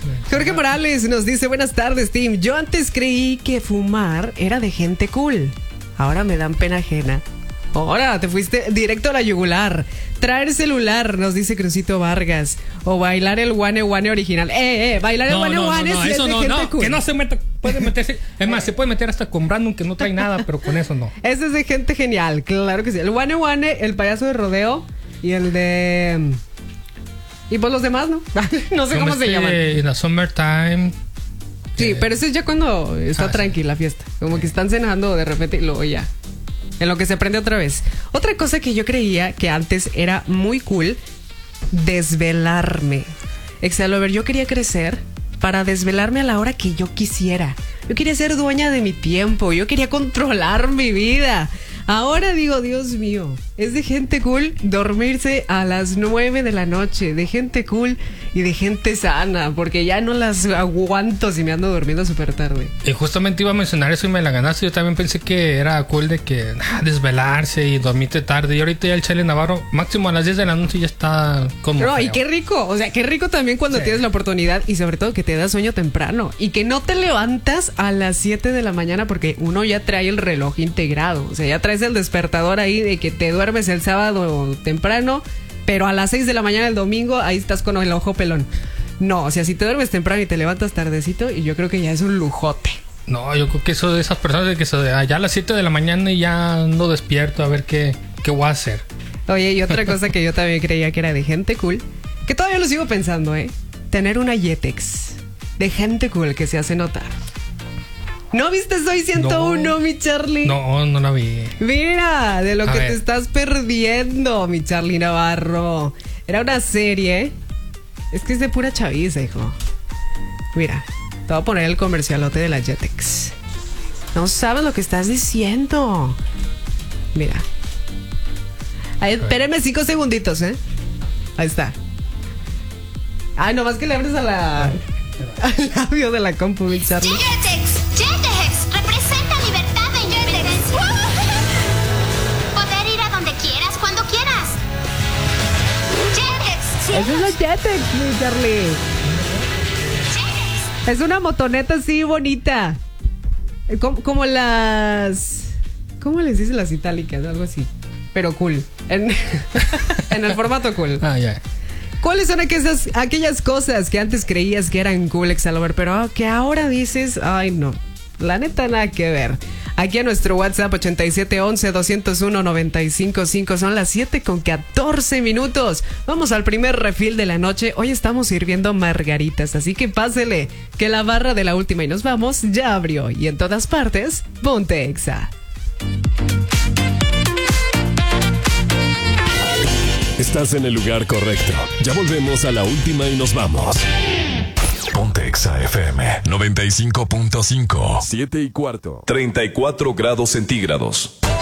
Jorge Morales nos dice: buenas tardes, team. Yo antes creí que fumar era de gente cool. Ahora me dan pena ajena. Ahora te fuiste directo a la yugular. Traer celular, nos dice Crucito Vargas. O bailar el Wane Wane original. Bailar el Wane Wane sí es de gente cool. Que no se meta, puede meterse. Es más, se puede meter hasta con Brandon, que no trae nada, pero con eso no. Ese es de gente genial, claro que sí. El Wane Wane, el payaso de rodeo y el de... Y pues los demás, ¿no? No sé cómo se llaman. En la Summertime. Sí, pero ese es ya cuando está tranquila la fiesta. Como que están cenando de repente y luego ya. En lo que se prende otra vez. Otra cosa que yo creía que antes era muy cool: desvelarme. Excalover, yo quería crecer para desvelarme a la hora que yo quisiera. Yo quería ser dueña de mi tiempo. Yo quería controlar mi vida. Ahora digo, Dios mío, es de gente cool dormirse a las 9 de la noche. De gente cool y de gente sana, porque ya no las aguanto si me ando durmiendo súper tarde. Y justamente iba a mencionar eso y me la ganaste. Yo también pensé que era cool de que desvelarse y dormirte tarde. Y ahorita ya el Chele Navarro, máximo a las 10 de la noche ya está como... No, y qué rico, o sea, qué rico también cuando tienes la oportunidad y sobre todo que te da sueño temprano y que no te levantas a las 7 de la mañana porque uno ya trae el reloj integrado. O sea, ya traes el despertador ahí de que te duermes el sábado temprano, pero a las 6 de la mañana el domingo ahí estás con el ojo pelón. No, o sea, si te duermes temprano y te levantas tardecito, y yo creo que ya es un lujote. No, yo creo que eso de esas personas de que ya a las 7 de la mañana y ya ando despierto a ver qué voy a hacer. Oye, y otra cosa que yo también creía que era de gente cool, que todavía lo sigo pensando, tener una Jetex. De gente cool que se hace notar. ¿No viste Soy 101, no, mi Charlie? No la vi. Mira, de lo que te estás perdiendo, mi Charlie Navarro. Era una serie. Es que es de pura chaviza, hijo. Mira, te voy a poner el comercialote de la Jetex. No sabes lo que estás diciendo. Mira. Ay, espérame 5 segunditos, Ahí está. Ay, nomás que le abres al labio de la compu, mi Charlie. Jetex representa libertad de independencia. Poder ir a donde quieras, cuando quieras. Jetex. Esa es la Jetex, mi Charlie. Jetex. Es una motoneta así bonita. Como las... ¿Cómo les dicen las itálicas? Algo así. Pero cool. En el formato cool. Ya. ¿Cuáles son aquellas cosas que antes creías que eran cool, Excalover, pero que ahora dices, ay no, la neta nada que ver? Aquí a nuestro WhatsApp 8711-201-955. Son las 7:14. Vamos al primer refill de la noche. Hoy estamos sirviendo margaritas, así que pásele, que la barra de la última y nos vamos ya abrió. Y en todas partes, ponte Exa. Estás en el lugar correcto. Ya volvemos a la última y nos vamos. Ponte Exa FM 95.5. 7:15. 34 grados centígrados.